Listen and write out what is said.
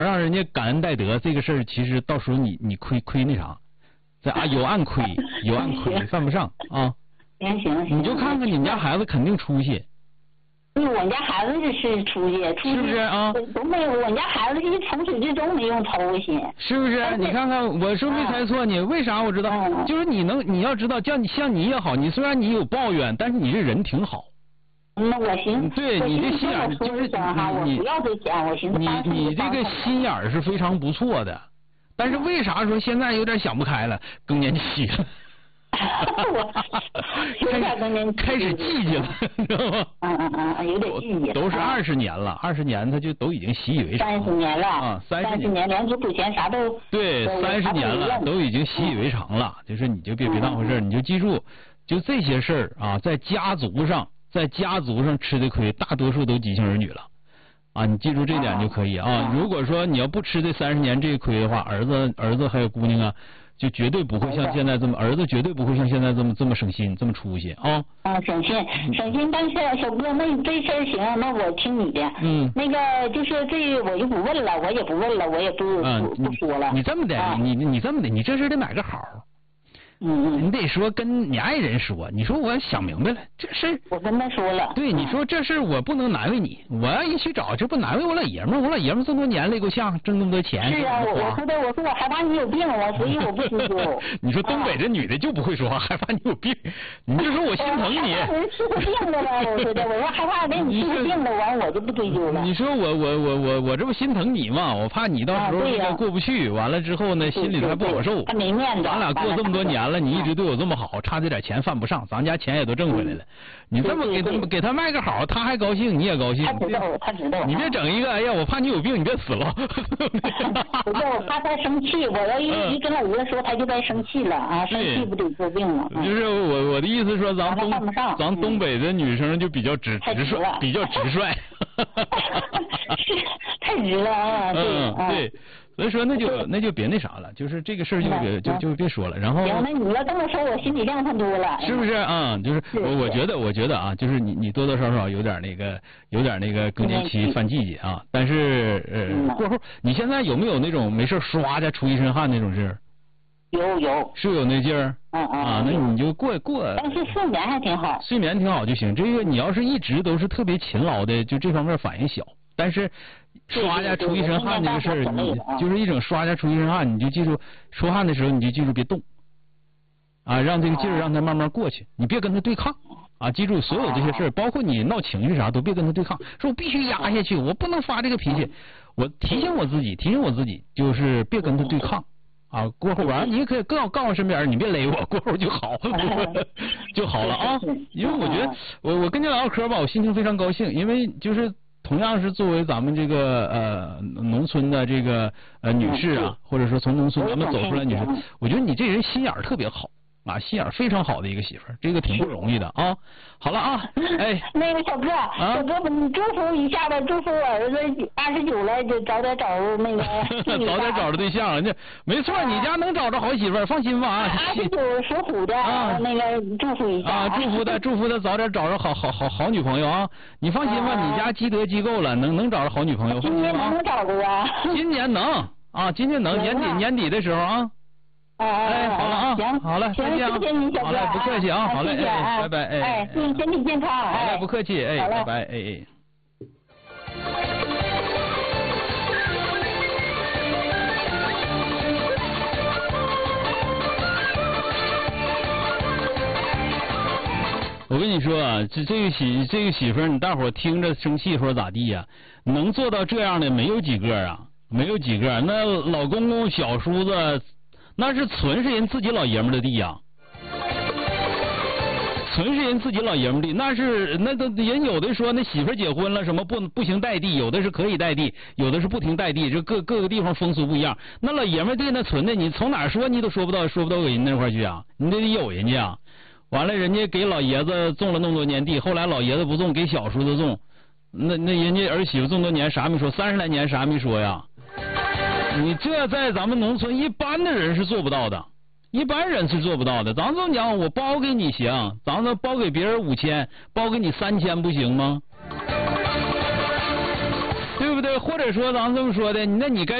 让人家感恩戴德，这个事儿其实到时候你亏那啥，有暗亏，犯不上啊。 行， 你就看看你们家孩子肯定出息。 我们家孩子是出息， 是不是啊？ 都没有，我们家孩子是从始至终没用操心， 是不是？你看看，我说没猜错你，为啥我知道？就是你要知道，像你也好，你虽然你有抱怨，但是你这人挺好。 我寻思， 对你这心眼儿就是你不要这钱，我寻思你这个心眼儿是非常不错的，但是为啥说现在有点想不开了？更年期了。开始季节了，你知道吗？ 有点季节。 都是20年了，20年他就都已经习以为常。 30年了啊 ，30年， 连支付钱啥都。 对，30年了，都已经习以为常了。就是你就别当回事，你就记住，就这些事儿啊，在家族上吃的亏，大多数都急性儿女了。啊，你记住这点就可以啊。如果说你要不吃这30年这个亏的话，儿子还有姑娘啊。就绝对不会像现在这么，儿子绝对不会像现在这么省心，这么出息啊！ 省心，但是小哥，那这事儿行，那我听你的。那个就是这，我就不问了，我也不问了，我也不说了。 你这么的，你这么的，你这事得买个好。你得说跟你爱人说，你说我想明白了，这事我跟他说了。 对，你说这事我不能难为你，我要一去找，这不难为我老爷们儿，我老爷们儿这么多年了，够呛挣那么多钱。 是啊，我说我害怕你有病，所以我不出去。 你说东北这女的就不会说话，害怕你有病，你就说我心疼你。 我吃过病了吧？我说害怕给你吃过病了，完我就不追究了。 你说我这不心疼你吗？我怕你到时候过不去，完了之后呢，心里还不好受。 他没面子。 咱俩过这么多年了。你一直对我这么好，差这点钱犯不上，咱家钱也都挣回来了。你这么给他卖个好，他还高兴，你也高兴。 他知道。 你别整一个，哎呀，我怕你有病，你别死了。 不是，我怕他生气，我要一跟我儿子说，他就该生气了啊，生气不得做病了。 就是我的意思说，咱东北的女生就比较直率，比较直率。 太直了啊！ 对。所以说那就别那啥了，就是这个事儿就别说了。然后行，那你要这么说，我心里亮堂多了。 是不是啊？就是我觉得啊，就是你多多少少有点那个更年期犯季节啊。但是过后你现在有没有那种没事刷家出一身汗那种劲儿？ 有。 是有那劲儿？那你就过。 但是睡眠还挺好。 睡眠挺好就行。这个你要是一直都是特别勤劳的，就这方面反应小。但是刷家出一身汗这个事儿，你就是一整刷家出一身汗，你就记住出汗的时候你就记住别动啊，让这个劲儿让它慢慢过去，你别跟他对抗啊。记住所有这些事儿，包括你闹情绪啥都别跟他对抗，说我必须压下去，我不能发这个脾气。我提醒我自己，就是别跟他对抗啊。过后完你也可以告诉我身边，你别勒我，过后就好就好了啊。因为我觉得我跟你聊嗑吧，我心情非常高兴，因为就是同样是作为咱们这个农村的这个女士啊，或者说从农村咱们走出来女士，我觉得你这人心眼儿特别好啊，心眼儿非常好的一个媳妇儿，这个挺不容易的啊。好了啊，哎， 那个小哥，你祝福一下吧，祝福我儿子29了，就早点找那个早点找着对象，这没错，你家能找着好媳妇儿，放心吧啊。 29属虎的啊，那个祝福一下啊，祝福他早点找着好女朋友啊。你放心吧，你家积德积够了，能找着好女朋友。 今年能找着啊？ 今年能啊，今年能，年底的时候啊。哎，好了啊， 行， 好了，再见啊， 谢谢你小哥， 好嘞，不客气啊，好嘞，拜拜， 哎，祝你身体健康， 好嘞，不客气，哎，拜拜，哎。我跟你说啊，这个媳妇儿，你大伙听着生气或者咋地呀？能做到这样的没有几个啊，没有几个。那老公公小叔子，那是纯是人自己老爷们的地呀，纯是人自己老爷们地。那都人有的说那媳妇结婚了什么不行代地，有的是可以代地，有的是不停代地，这各个地方风俗不一样。那老爷们地那纯的，你从哪说你都说不到给人那块去啊，你得有人家啊。完了，人家给老爷子种了那么多年地，后来老爷子不种，给小叔子种，那人家儿媳妇这么多年啥没说，30来年啥没说呀？你这在咱们农村一般的人是做不到的，一般人是做不到的。咱这么讲，我包给你行，咱这包给别人5000，包给你3000不行吗？对不对？ 或者说咱这么说的，那你该